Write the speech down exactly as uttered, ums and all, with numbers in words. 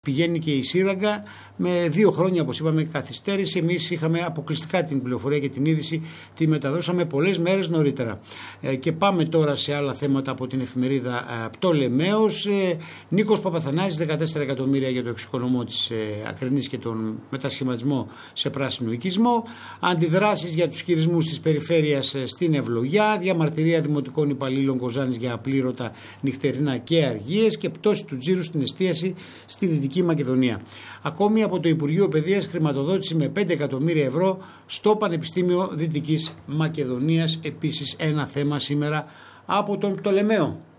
Πηγαίνει και η σύραγγα με δύο χρόνια, όπως είπαμε, καθυστέρηση. Εμείς είχαμε αποκλειστικά την πληροφορία και την είδηση, τη μεταδώσαμε πολλές μέρες νωρίτερα. Ε, και πάμε τώρα σε άλλα θέματα από την εφημερίδα ε, Πτολεμαίος. Ε, Νίκος Παπαθανάσης, δεκατέσσερα εκατομμύρια για το εξοικονομώ της ε, Ακρινής και τον μετασχηματισμό σε πράσινο οικισμό. Αντιδράσεις για τους χειρισμούς της περιφέρειας ε, στην Ευλογιά. Διαμαρτυρία δημοτικών υπαλλήλων Κοζάνης για απλήρωτα νυχτερινά και αργίες. Και πτώση του τζίρου στην εστίαση στη Δυτική Μακεδονία. Ακόμη από το Υπουργείο Παιδείας χρηματοδότηση με πέντε εκατομμύρια ευρώ στο Πανεπιστήμιο Δυτικής Μακεδονίας. Επίσης ένα θέμα σήμερα από τον Πτολεμαίο.